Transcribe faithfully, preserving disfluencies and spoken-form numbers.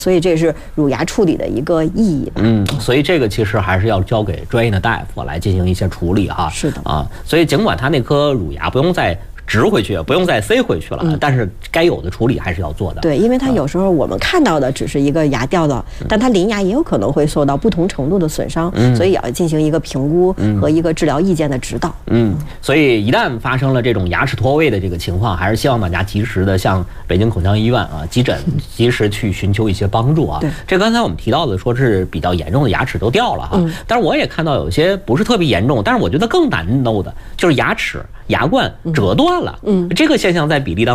所以这是乳牙处理的一个意义吧。 嗯，所以这个其实还是要交给专业的大夫来进行一些处理哈。 是的啊，所以尽管他那颗乳牙不用再植回去，不用再塞回去了，嗯、但是该有的处理还是要做的。 对，因为它有时候我们看到的只是一个牙掉了，嗯、但它邻牙也有可能会受到不同程度的损伤，嗯、所以也要进行一个评估和一个治疗意见的指导。 嗯，所以一旦发生了这种牙齿脱位的这个情况，还是希望大家及时的向北京口腔医院啊急诊及时去寻求一些帮助啊。 对， 这刚才我们提到的说是比较严重的牙齿都掉了哈，嗯、但是我也看到有些不是特别严重，但是我觉得更难弄的就是牙齿牙冠折断了。嗯，这个现象在比例当中